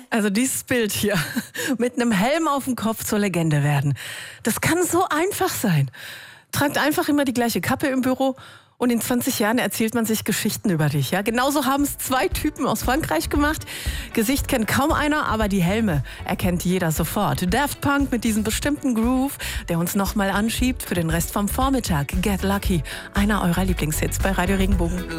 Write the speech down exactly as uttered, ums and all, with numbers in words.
Also dieses Bild hier, mit einem Helm auf dem Kopf zur Legende werden, das kann so einfach sein. Tragt einfach immer die gleiche Kappe im Büro und in zwanzig Jahren erzählt man sich Geschichten über dich. Ja? Genauso haben es zwei Typen aus Frankreich gemacht. Gesicht kennt kaum einer, aber die Helme erkennt jeder sofort. Daft Punk mit diesem bestimmten Groove, der uns nochmal anschiebt für den Rest vom Vormittag. Get Lucky, einer eurer Lieblingshits bei Radio Regenbogen.